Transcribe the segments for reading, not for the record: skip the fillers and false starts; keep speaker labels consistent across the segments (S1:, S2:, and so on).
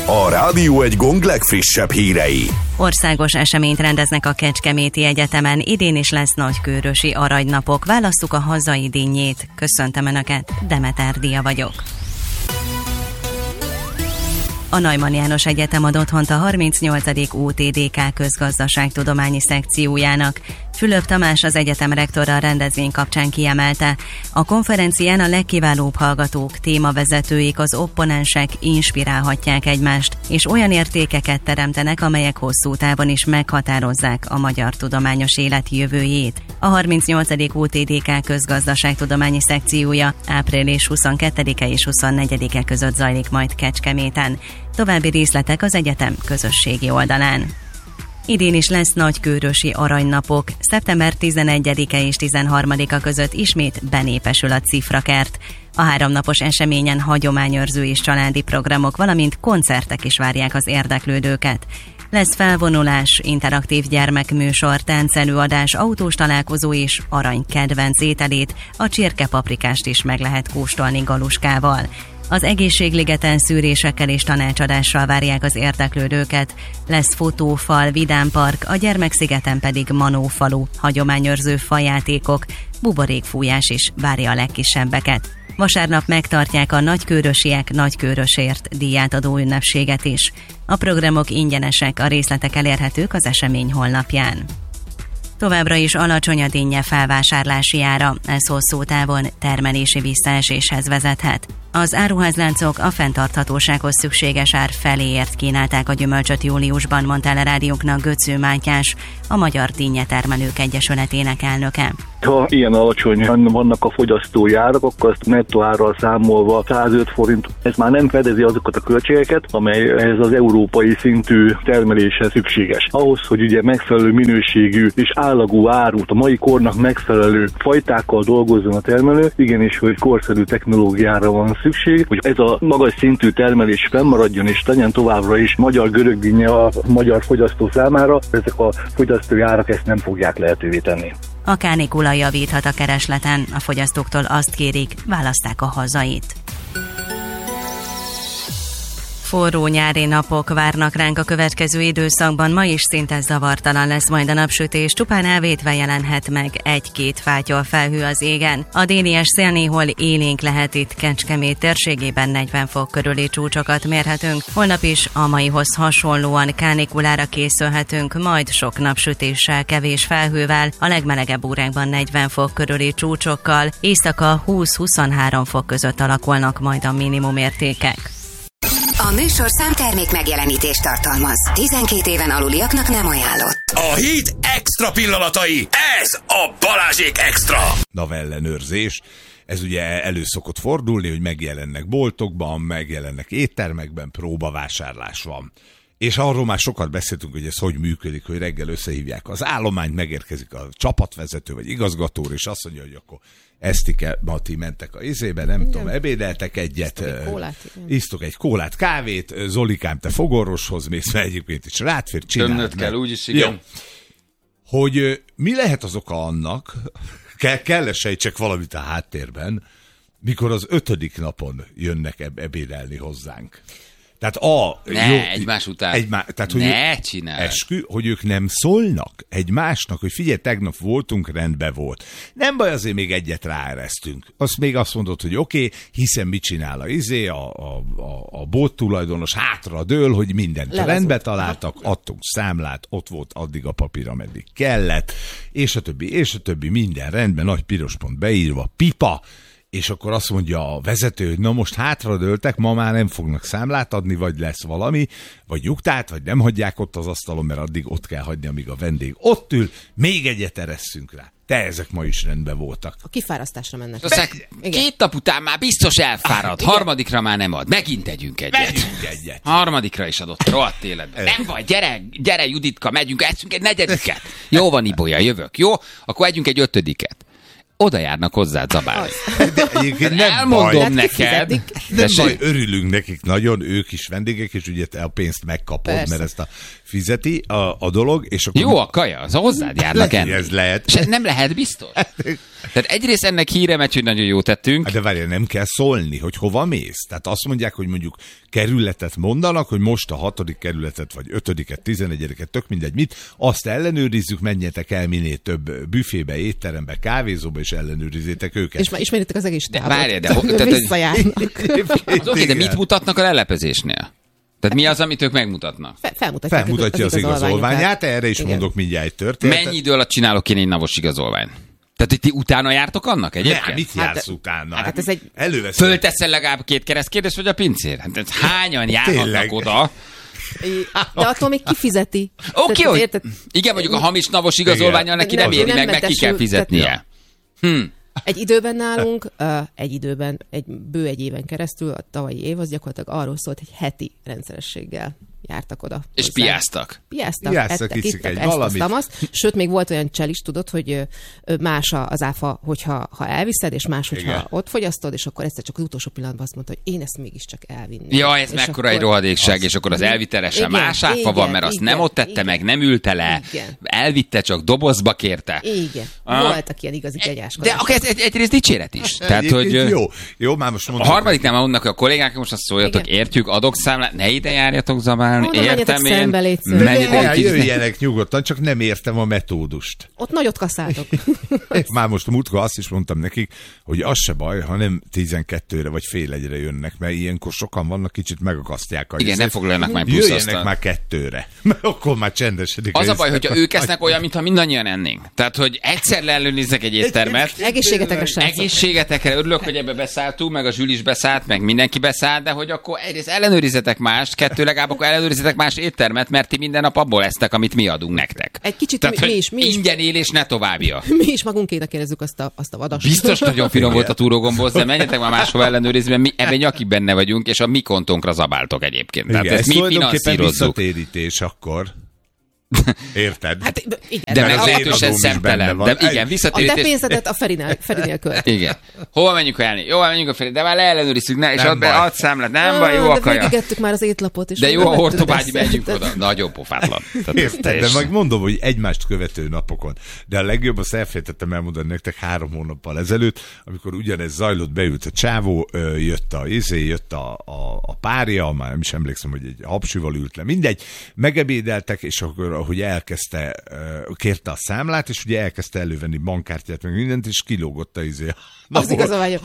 S1: a Rádió Egy Gong legfrissebb hírei.
S2: Országos eseményt rendeznek a Kecskeméti Egyetemen, idén is lesz nagykőrösi aranynapok. Válasszuk a hazai dinnyét. Köszöntöm Önöket, Demeter Dia vagyok. A Neumann János Egyetem ad otthont a 38. UTDK közgazdaságtudományi szekciójának. Fülöp Tamás, az egyetem rektora a rendezvény kapcsán kiemelte: a konferencián a legkiválóbb hallgatók, témavezetőik, az opponensek inspirálhatják egymást, és olyan értékeket teremtenek, amelyek hosszú távon is meghatározzák a magyar tudományos élet jövőjét. A 38. UTDK közgazdaságtudományi szekciója április 22-e és 24-e között zajlik majd Kecskeméten. További részletek az egyetem közösségi oldalán. Idén is lesz nagykőrösi aranynapok. Szeptember 11-e és 13-a között ismét benépesül a Cifrakert. A 3 napos eseményen hagyományőrző és családi programok, valamint koncertek is várják az érdeklődőket. Lesz felvonulás, interaktív gyermekműsor, táncelőadás, autós találkozó és arany kedvenc ételét, a csirkepaprikást is meg lehet kóstolni galuskával. Az egészségligeten szűrésekkel és tanácsadással várják az érdeklődőket. Lesz fotófal, vidámpark, a Gyermekszigeten pedig manófalu, hagyományőrző fajátékok, buborékfújás is várja a legkisebbeket. Vasárnap megtartják a nagykőrösiek nagykőrösért díjátadó ünnepséget is. A programok ingyenesek, a részletek elérhetők az esemény honlapján. Továbbra is alacsony a dinnye felvásárlási ára, ez hosszú távon termelési visszaeséshez vezethet. Az áruházláncok a fenntarthatósághoz szükséges ár feléért kínálták a gyümölcsöt júliusban, mondta el a rádiónknak Götző Mátyás, a Magyar Dinnyetermelők Egyesületének elnöke.
S3: Ha ilyen alacsonyan vannak a fogyasztói árak, akkor azt nettó árral számolva 105 forint, ez már nem fedezi azokat a költségeket, amely ez az európai szintű termeléshez szükséges. Ahhoz, hogy ugye megfelelő minőségű és állagú árut, a mai kornak megfelelő fajtákkal dolgozzon a termelő, igenis, hogy korszerű technológiára van szükség, hogy ez a magas szintű termelés fennmaradjon és legyen továbbra is magyar görögdinnye a magyar fogyasztó számára, ezek a fogyasztói árak ezt nem fogják lehetővé tenni.
S2: A kánikula javíthat a keresleten, a fogyasztóktól azt kérik, választák a hazait. Forró nyári napok várnak ránk a következő időszakban, ma is szinte zavartalan lesz majd a napsütés, csupán elvétve jelenhet meg 1-2 fátyol felhő az égen. A délies szél néhol élénk lehet, itt Kecskemét térségében 40 fok körüli csúcsokat mérhetünk. Holnap is a maihoz hasonlóan kánikulára készülhetünk, majd sok napsütéssel, kevés felhővel, a legmelegebb órákban 40 fok körüli csúcsokkal, éjszaka 20-23 fok között alakulnak majd a minimumértékek.
S4: A műsorszám termék megjelenítést tartalmaz. 12 éven aluliaknak nem ajánlott.
S1: A hét extra pillanatai, ez a Balázsék Extra!
S5: NAV-ellenőrzés. Ez ugye elő szokott fordulni, hogy megjelennek boltokban, megjelennek éttermekben, próbavásárlás van. És arról már sokat beszéltünk, hogy ez hogy működik, hogy reggel összehívják az állományt, megérkezik a csapatvezető vagy igazgató, és azt mondja, hogy akkor Esztike, Mati mentek a izébe, nem tudom, ebédeltek egyet, isztok egy kólát, kávét, Zolikám, te fogorvoshoz mész, mert egyébként is rátfér, csináld meg.
S6: Kell úgyis, igen.
S5: Jó. Hogy mi lehet az oka annak, kell sejtsek valamit a háttérben, mikor az 5. napon jönnek ebédelni hozzánk. Tehát
S6: egymás után.
S5: Tehát, hogy
S6: ne csinálj.
S5: Eskü, hogy ők nem szólnak egymásnak, hogy figyelj, tegnap voltunk, rendben volt. Nem baj, azért még egyet ráeresztünk. Azt még azt mondod, hogy oké, hiszen mit csinál a bolt tulajdonos, hátra dől, hogy mindent rendbe találtak, adtunk számlát, ott volt addig a papír, ameddig kellett, és a többi, minden rendben, nagy piros pont beírva, pipa, és akkor azt mondja a vezető, hogy na most hátradőltek, ma már nem fognak számlát adni, vagy lesz valami, vagy nyugtát, vagy nem hagyják ott az asztalon, mert addig ott kell hagyni, amíg a vendég ott ül, még egyet eresszünk rá. Ezek ma is rendben voltak.
S7: A kifárasztásra mennek.
S6: Két nap után már biztos elfárad, harmadikra már nem ad. Megint együnk egyet. Harmadikra is adott, rohadt életben. Nem baj, gyere Juditka, megyünk, eszünk egy 4. Jó van, Ibolya, jövök, jó? Akkor együnk egy 5. oda járnak hozzá zabálni.
S5: De egyébként nem
S6: elmondom
S5: baj.
S6: neked.
S5: Nem baj, örülünk nekik nagyon, ők is vendégek, és ugye te a pénzt megkapod,
S7: Persze.
S5: mert ezt fizeti a dolog. És akkor
S6: Jó a kaja, az hozzád járnak enni.
S5: Ez lehet.
S6: És nem lehet biztos. Tehát egyrészt ennek híre megy, hogy nagyon jót tettünk.
S5: De várjál, nem kell szólni, hogy hova mész. Tehát azt mondják, hogy mondjuk kerületet mondanak, hogy most a 6. kerületet, vagy 5., 11., tök mindegy mit, azt ellenőrizzük, menjetek el minél több büfébe, étterembe, kávézóba, és ellenőrizzétek őket.
S7: És már ismeritek az egész távot.
S6: Várjál, de
S7: visszajárnak.
S6: Az oké, de mit mutatnak a lelepezésnél? Tehát mi az, amit ők megmutatnak?
S5: Felmutatja az igazolványát, erre is mondok mindjárt egy történetet.
S6: Mennyi idő alatt csinálok én egy navos igazolványt? Tehát, hogy ti utána jártok annak egyébként?
S5: Nem, mit jársz utána?
S7: Hát ez egy...
S5: Előveszed.
S6: Fölteszel legalább 2 keresztkérdést, vagy a pincér? Hát hányan járhatnak
S5: Tényleg.
S6: oda?
S7: De attól még kifizeti.
S6: Oké, hogy... Igen, mondjuk a hamis navos igazolvánnyal neki nem éri meg ki kell fizetnie.
S7: Egy időben nálunk, bő egy éven keresztül, a tavalyi év az gyakorlatilag arról szólt, hogy heti rendszerességgel jártak oda.
S6: És piáztak.
S7: Piáztak, ettek, ittek ezt, azt. Sőt, még volt olyan csel is, tudod, hogy más az áfa, hogyha elviszed, és más, hogyha
S5: igen.
S7: ott fogyasztod, és akkor egyszer csak az utolsó pillanatban azt mondta, hogy én ezt mégiscsak elvinném.
S6: Ja, ez
S7: és
S6: mekkora egy rohadékság, és akkor az elvitelesen más áfa van, mert azt nem ott tette meg, nem ülte le, elvitte, csak dobozba kérte.
S7: Igen. Voltak ilyen igazi kegyáskodások.
S6: De akkor egyrészt dicséret is. Tehát, hogy
S5: jó, már most mondom.
S6: A harmadiknál már mondnak a kollégák, most azt szóljatok, értjük, adok számlát, ne ide járjatok zabálni, értem én.
S5: Jöjjenek nyugodtan, csak nem értem a metódust.
S7: Ott nagyot kaszáltok.
S5: Már most múltkor azt is mondtam nekik, hogy az se baj, ha nem 12-re vagy fél egyre jönnek, mert ilyenkor sokan vannak, kicsit megakasztják a
S6: igen, nem foglaljanak már plusz
S5: jöjjenek már 2-re, mert akkor már csendesedik.
S6: Az a baj, hogyha ők esznek olyan, mintha mindannyian ennénk. Tehát, hogy egyszer leellenőrizzek egy éttermet. Egészségetekre örülök, hogy ebbe beszálltunk, meg a Zsül is beszállt, meg mindenki beszállt, de hogy akkor egyrészt ellenőrizetek mást, 2 legalább akkor ellenőrizetek más éttermet, mert ti minden nap abból esztek, amit mi adunk nektek.
S7: Egy kicsit
S6: tehát,
S7: mi is.
S6: Ingyen élés ne továbbja.
S7: Mi is magunkének érezzük azt a vadast.
S6: Biztos nagyon finom volt a túrógomboz, de menjetek már máshova ellenőrizni, mert mi ebben nyakig benne vagyunk, és a mi kontónkra zabáltok egyébként. Tehát
S5: igen,
S6: ezt mi finanszírozzuk.
S5: Visszatérítés akkor. Érted?
S7: Hát, igen.
S6: De meglehetősen szemtelen. De igen, visszatérítés.
S7: A te pénzedet a Ferinél költ.
S6: Igen. Hova menjünk elni? Jó, menjünk a Feri, de már leellenőrizzük, ne, és add számlát, nem baj, jó a kaja.
S7: De végigettük már az étlapot is.
S6: De jó a hortobágy, menjünk oda. Nagyon pofátlan.
S5: Érted, de meg mondom, hogy egymást követő napokon. De a legjobb, azt elfelejtettem elmondani nektek 3 hónappal ezelőtt, amikor ugyanez zajlott, beült a csávó, jött a párja, már nem is emlékszem, hogy egy habsűval ült le, mindegy, megebédeltek, és akkor ahogy elkezdte, kérte a számlát, és ugye elkezdte elővenni bankkártyát, meg mindent, és kilógott
S7: az igazolvány.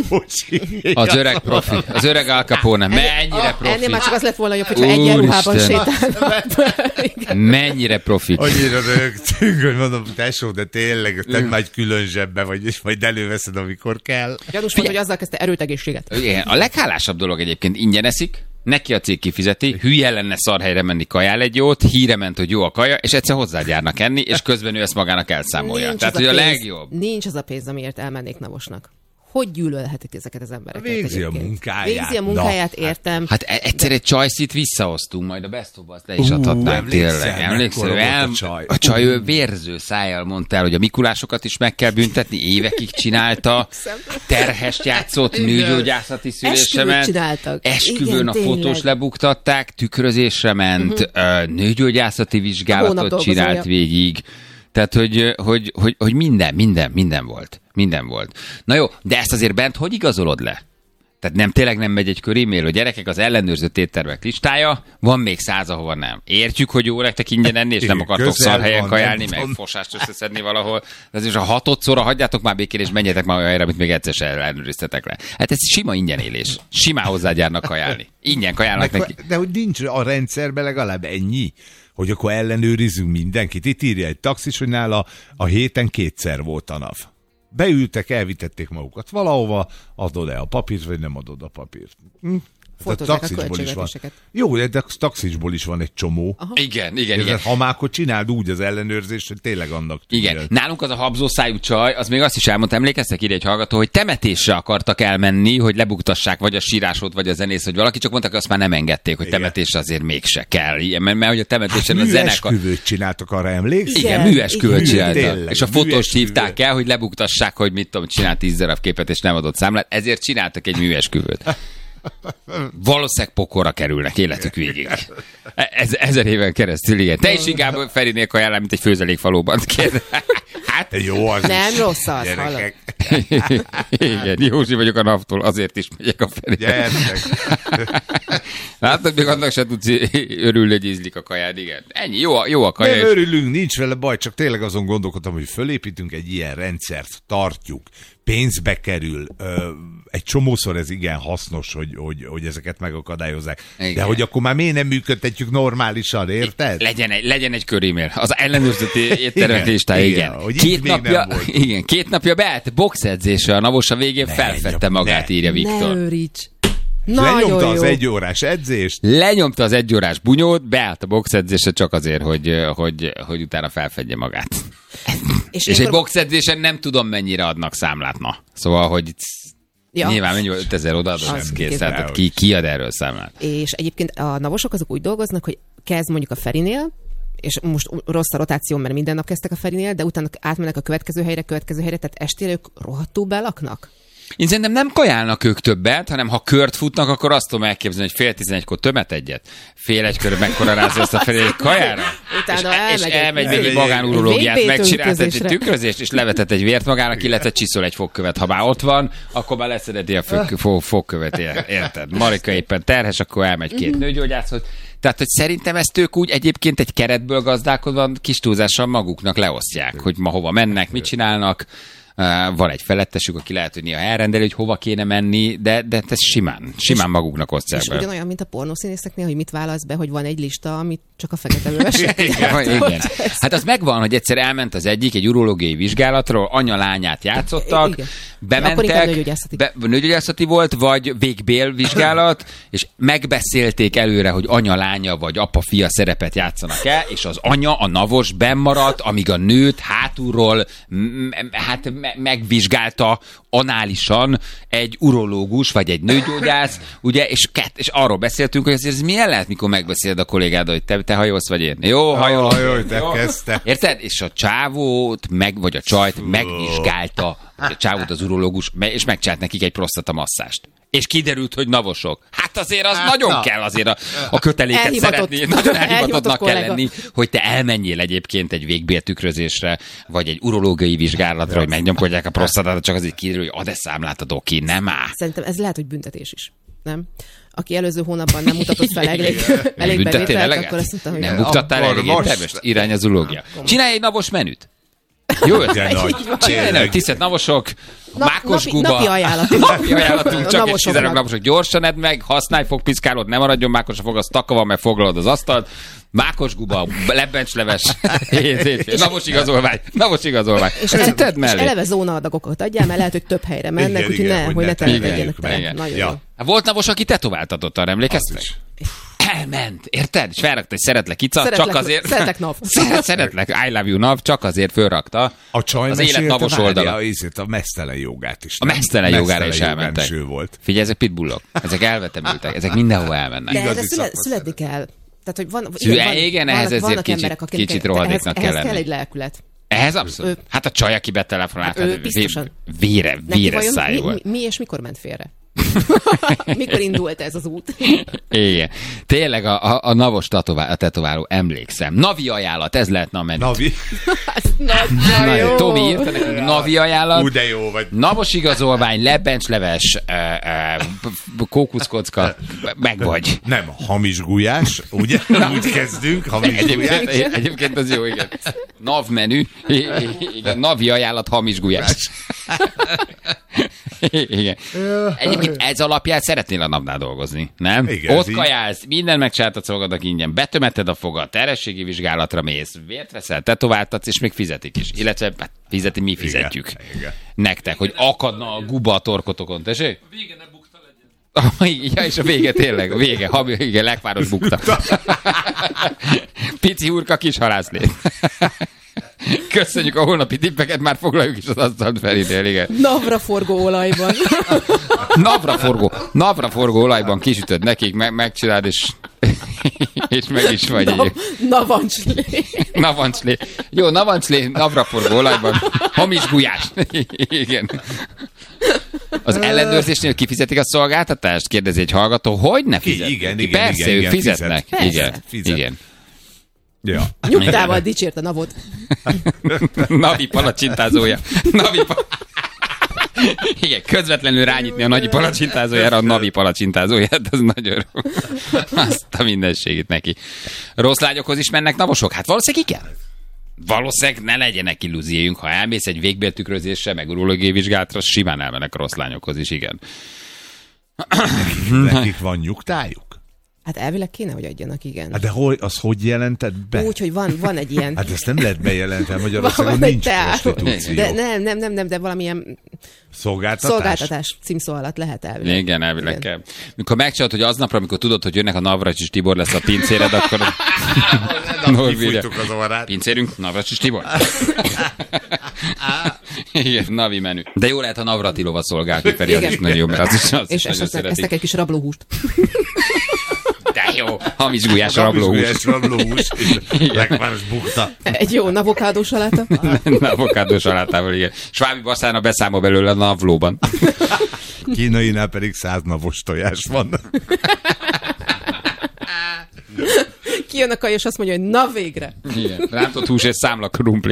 S6: Az öreg profi, az öreg Al Capone, mennyire profi.
S7: Ennél már csak az lett volna jobb, hogyha egyenruhában sétálnak.
S6: Mennyire profi.
S5: Annyira rögtünk, hogy mondom, tesó, de tényleg, te már egy külön zsebbe vagy, és majd előveszed, amikor kell.
S7: Gyanús volt, hogy azzal kezdte erőtegészséget.
S6: Igen, a leghálásabb dolog egyébként, ingyen eszik, neki a cég kifizeti, hülye lenne szarhelyre menni, kajál egy jót, híre ment, hogy jó a kaja, és egyszer hozzád járnak enni, és közben ő ezt magának elszámolja.
S7: Nincs
S6: tehát, hogy a legjobb.
S7: Nincs az a pénz, amiért elmennék navosnak. Hogy gyűlölhetik ezeket az embereket?
S5: Végzi a munkáját.
S7: Végzi a munkáját, értem.
S6: Hát egyszer egy csajszit visszahoztunk, majd a Best of azt le is adhatnánk tényleg. Emlékszel, a csaj ő vérző szájjal mondta el, hogy a Mikulásokat is meg kell büntetni, évekig csinálta, terhest játszott, nőgyógyászati szülésre ment, esküvőn a fotós lebuktatták, tükrözésre ment, nőgyógyászati vizsgálatot csinált végig. Tehát, hogy minden volt. Minden volt. Na jó, de ezt azért bent hogy igazolod le? Tehát tényleg nem megy egy kör e-mail, hogy gyerekek, az ellenőrzött éttermek listája, van még 100, ahova nem. Értjük, hogy jó nektek ingyen enni, és nem akartok szarhelyen kajálni, meg fosást összeszedni valahol. De azért a 6-szorra hagyjátok már békén, és menjetek már olyan helyre, amit még egyszer sem ellenőriztetek le. Hát ez sima ingyen élés. Simán hozzágyárnak kajálni. Ingyen kajálnak neki.
S5: De hogy nincs a rendszerben legalább ennyi, hogy akkor ellenőrizzünk mindenkit. Itt írja egy taxis, hogy nála a héten 2-szer volt a NAV. Beültek, elvitették magukat valahova, adod-e a papírt, vagy nem adod a papírt.
S7: Fotózzák a költségvetéseket.
S5: Jó, de taxicsból is van egy csomó.
S6: Aha. Igen.
S5: Ha már akkor csináld úgy az ellenőrzést, hogy tényleg annak tűnjön.
S6: Igen. Nálunk az a habzószájú csaj, az még azt is elmondta, emlékeztek ide egy hallgató, hogy temetésre akartak elmenni, hogy lebuktassák vagy a sírásot, vagy a zenész, vagy valaki, csak mondtak, hogy azt már nem engedték, hogy temetésre azért mégse kell. Igen, mert hogy a temetésen a zenekar...
S5: Műesküvőt csináltak, arra emlékszel?
S6: Igen, műesküvőt csináltak. És a fotós hívták el, hogy lebuktassák, hogy mit tudom, csinál 10 darab képet, és nem adott számlát, ezért csináltak egy műesküvőt. Valószínűleg pokorra kerülnek életük végig. 1000 éven keresztül, igen. Te is inkább Ferinél kajálál, mint egy főzelékfalóban. Hát,
S5: jó az
S7: nem
S5: is.
S7: rossz az, hallod.
S6: Igen, Józsi vagyok a naptól, azért is megyek a Ferinél. Látod, még annak se tudsz örülni, hogy ízlik a kajád, igen. Ennyi, jó a kaja.
S5: Nem örülünk, nincs vele baj, csak tényleg azon gondolkodtam, hogy fölépítünk egy ilyen rendszert, tartjuk, pénzbe kerül, egy csomószor ez igen hasznos, hogy ezeket megakadályozzák. Igen. De hogy akkor már miért nem működtetjük normálisan, érted?
S6: Legyen egy körémér. Az ellenőrzeti éttermek listája, igen. 2 napja beállt boxedzésre, a Navos a végén felfedte magát, írja Viktor.
S7: Ne őríts.
S5: Lenyomta az 1 órás edzést.
S6: Lenyomta az 1 órás bunyót, beállt a boxedzésre csak azért, hogy utána felfedje magát. És egy boxedzésen nem tudom, mennyire adnak számlát, na. Szóval, hogy nyilván mennyi 5000 odaadod, ez kész, tehát ki ad erről számlát.
S7: És egyébként a navosok azok úgy dolgoznak, hogy kezd mondjuk a Ferinél, és most rossz a rotáció, mert minden nap kezdtek a Ferinél, de utána átmennek a következő helyre, tehát estére ők rohadtul belaknak.
S6: Én szerintem nem kajálnak ők többet, hanem ha kört futnak, akkor azt tudom elképzelni, hogy 10:30-kor tömet egyet. 11:30 megkorarázza ezt a felé kajára.
S7: Utána
S6: és elmegy még egy magánurológiát, megcsinált egy tükrözést, és levetett egy vért magának, illetve csiszol egy fogkövet. Ha már ott van, akkor már leszedeti a fogkövet, érted? Marika éppen terhes, akkor elmegy 2 nőgyógyászhoz. Tehát, hogy szerintem ezt ők úgy egyébként egy keretből gazdálkodva kis túlzással maguknak leosztják, hogy ma hova mennek, mit csinálnak. Van egy felettesük, aki lehet, hogy néha elrendeli, hogy hova kéne menni, de ez simán maguknak osztják be.
S7: És ugyanolyan, mint a pornószínészeknél, hogy mit válasz be, hogy van egy lista, amit csak a fekete művesek.
S6: Igen. Hát az megvan, hogy egyszer elment az egyik egy urológiai vizsgálatról, anya-lányát játszottak, bementek, nőgyógyászati volt, vagy végbél vizsgálat, és megbeszélték előre, hogy anya-lánya vagy apa-fia szerepet játszanak el, és az anya, a navos bennmaradt, amíg a nőt hátulról megvizsgálta análisan egy urológus, vagy egy nőgyógyász, ugye, és arról beszéltünk, hogy ez milyen lehet, mikor megbeszéled a kollégád, hogy te hajolsz, vagy én. Jó, hajolok. Érted? És a csávót, vagy a csajt megvizsgálta, a csávót az urológus, és megcsinált nekik egy prosztatamasszást. És kiderült, hogy navosok. Hát azért az nagyon kell azért a köteléket szeretni. Nagyon elhivatottnak kell lenni, hogy te elmenjél egyébként egy végbéltükrözésre, vagy egy urológiai vizsgálatra, hogy megnyomkodják a prosztatát, csak azért kiderül, hogy ad-e számlát a doki, nem áll.
S7: Szerintem ez lehet, hogy büntetés is. Nem? Aki előző hónapban nem mutatott fel elég bevételt, akkor azt mondta, hogy...
S6: Nem mutattál elég értelmest? Irány az urológia. Csinálj egy navos menüt. Jó ötlet. Tisztelt navosok, mákosguba.
S7: Napi
S6: ajánlatunk, csak egy 10 naposok. Gyorsan edd meg, használj fogpiszkálót, ne maradjon mákos a fog, az taka van, mert foglalod az asztalt. Mákosguba, lebbencsleves, navos igazolvány.
S7: És eleve zónaadagokat adjál, mert lehet, hogy több helyre mennek, úgyhogy ne telepedjenek.
S6: Volt navos, aki tetováltatott, arra emlékeztek? Elment, érted? És felrakta egy szeretlek ica, csak azért...
S7: Szeretlek NAV.
S6: Szeretlek, I love you NAV, csak azért fölrakta az élet navos oldala.
S5: A mesztelen jogát is.
S6: A mesztelen jogára is elmentek. Figyelj, ezek pitbullok, ezek elvetemültek, ezek mindenhol elmennek.
S7: De születni kell. Tehát, hogy van
S6: igen, ehhez ezért kicsit rohadéknak kell lenni.
S7: Ehhez kell egy lelkület.
S6: Ehhez abszolút. Hát a csaj, aki betelefonált, véres száj volt.
S7: Mi és mikor ment félre? Mikor indult ez az út?
S6: Igen. Tényleg a navos tetováló, emlékszem. Navi ajánlat, ez lehetne a menü.
S5: Navi?
S7: Nagyon jó.
S6: Tomi írta nekünk, navi ajánlat.
S5: De jó vagy.
S6: Navos igazolvány, lebbencsleves, kókuszkocka, meg vagy.
S5: Nem, hamis gulyás, ugye? Úgy kezdünk, hamis gulyás.
S6: Egyébként az jó, igen. NAV menü, igen, navi ajánlat, hamis gulyás. Igen. Egyébként ez alapján szeretnél a napnál dolgozni, nem?
S5: Igen,
S6: ott kajálsz, minden megcsináltatsz magadnak ingyen, betömeted a fogad, terhességi vizsgálatra mész, vért veszel, tetováltatsz, és még fizetik is. Illetve mi fizetjük. Igen. Nektek, hogy akadna a guba a torkotokon, tessék?
S8: A vége ne bukta legyen.
S6: Ja, és a vége tényleg, a vége. Igen, lekváros bukta. Pici hurka, kis halászlé. Köszönjük a holnapi tippeket, már foglaljuk is az asztalt Ferinél, igen.
S7: Navraforgó olajban.
S6: Navraforgó olajban kisütöd nekik, megcsináld, és meg is vagy. Navancslé. Jó, navancslé, navraforgó olajban. Hamis gulyás. Igen. Az ellenőrzésnél kifizetik a szolgáltatást? Kérdezi egy hallgató. Hogy ne fizetnek?
S5: Igen,
S6: persze, ők fizetnek. Igen.
S5: Ja.
S7: Nyugtával dicsért a navot.
S6: Navi palacsintázója. Igen, közvetlenül rányitni a nagyi palacsintázójára a navi palacsintázóját, az nagyon azt a mindenségét neki. Rossz lányokhoz is mennek navosok? Hát valószínűleg igen. Valószínűleg ne legyenek illúzióink, ha elmész egy végbéltükrözésre, meg urológiai vizsgálatra, simán elmennek a rossz lányokhoz is, igen.
S5: Nekik van nyugtájuk?
S7: Hát elvileg kéne, hogy adjanak, igen.
S5: Hát de hogy jelented be?
S7: Úgy, hogy van egy ilyen...
S5: Hát ezt nem lehet bejelenteni, Magyarországon nincs prostitúció.
S7: De nem, de valamilyen szolgáltatás címszó alatt lehet elvileg.
S6: Igen, elvileg kell. Mikor megcsinálod, hogy aznapra, amikor tudod, hogy jönnek a Navracsis Tibor lesz a pincéred, akkor...
S5: Kifújtuk az orrát.
S6: Pincérünk, Navracsis Tibor. Igen, navi menü. De jó lehet, ha Navratilova szolgál ki, Feri, az is nagyon jó, mert az is
S7: és esznek egy kis rablóhúst.
S6: De jó, hamis gulyás rablóhús.
S5: Lekváros bukta.
S7: Egy jó avokádó saláta.
S6: Avokádó salátával, igen. Svábi Baszána beszámol belőle a navlóban.
S5: Kínainál pedig 100 navos tojás van.
S7: Kijön a kaja, és azt mondja, hogy na végre.
S6: Igen. Rántott hús és számla krumpli.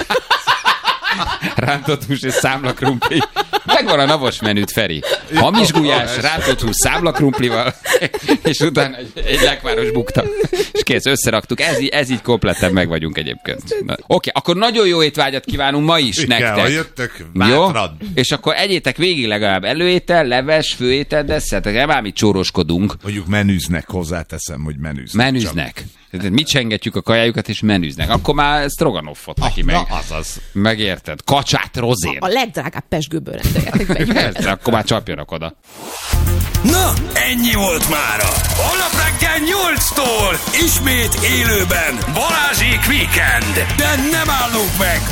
S6: Rántott hús és számla krumpli. Megvan a navos menüt, Feri. Hamis gulyás, rántott hús számla krumplival, és utána egy lekváros bukta. És kész, összeraktuk. Ez így kompletten meg vagyunk egyébként. Oké, akkor nagyon jó étvágyat kívánunk ma is nektek.
S5: Ha jöttök, bátran.
S6: Jó? És akkor egyétek végig legalább előétel, leves, főétel, desszertek. Nem ám itt csóroskodunk.
S5: Mondjuk menüznek, hozzáteszem, hogy
S6: menüznek. Mit csengetjük a kajájukat, és menüznek. Akkor már stroganoffot neki meg.
S5: Azaz.
S6: Megérted? Kacsát rozén.
S7: A legdrágább pesgőből rendeljetek be.
S6: Persze, akkor már csapjanak oda.
S1: Na, ennyi volt mára. Holnap reggel 8-tól ismét élőben Balázsék Weekend. De nem állunk meg.